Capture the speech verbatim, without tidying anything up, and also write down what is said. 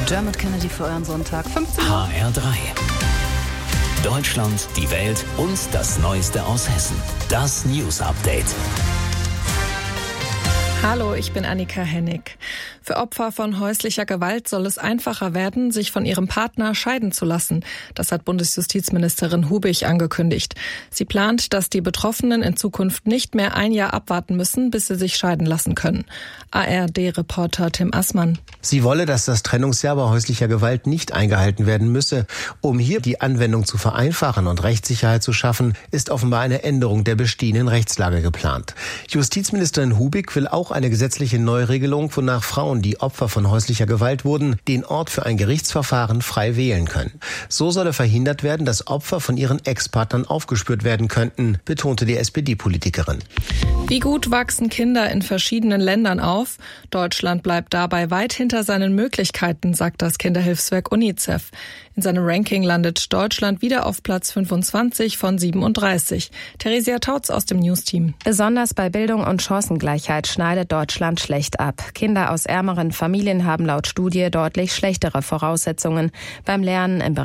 Dermot Kennedy für euren Sonntag. fünfzehn Uhr. H R drei. Deutschland, die Welt und das Neueste aus Hessen. Das News Update. Hallo, ich bin Annika Hennig. Für Opfer von häuslicher Gewalt soll es einfacher werden, sich von ihrem Partner scheiden zu lassen. Das hat Bundesjustizministerin Hubig angekündigt. Sie plant, dass die Betroffenen in Zukunft nicht mehr ein Jahr abwarten müssen, bis sie sich scheiden lassen können. A R D-Reporter Tim Assmann. Sie wolle, dass das Trennungsjahr bei häuslicher Gewalt nicht eingehalten werden müsse. Um hier die Anwendung zu vereinfachen und Rechtssicherheit zu schaffen, ist offenbar eine Änderung der bestehenden Rechtslage geplant. Justizministerin Hubig will auch eine gesetzliche Neuregelung, wonach Frauen, die Opfer von häuslicher Gewalt wurden, den Ort für ein Gerichtsverfahren frei wählen können. So solle verhindert werden, dass Opfer von ihren Ex-Partnern aufgespürt werden könnten, betonte die S P D-Politikerin. Wie gut wachsen Kinder in verschiedenen Ländern auf? Deutschland bleibt dabei weit hinter seinen Möglichkeiten, sagt das Kinderhilfswerk UNICEF. In seinem Ranking landet Deutschland wieder auf Platz fünfundzwanzig von siebenunddreißig. Theresia Tautz aus dem News-Team. Besonders bei Bildung und Chancengleichheit schneidet Deutschland schlecht ab. Kinder aus ärmeren Familien haben laut Studie deutlich schlechtere Voraussetzungen beim Lernen im Bereich